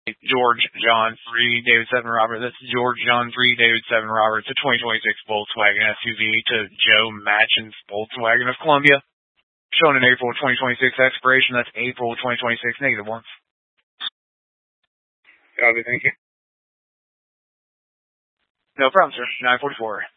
George John 3 David 7 Robert. That's George John 3 David 7 Robert. It's a 2026 Volkswagen SUV to Joe Matchins Volkswagen of Columbia. Shown in April 2026 expiration. That's April 2026 -1. Copy, thank you. No problem, sir. 944.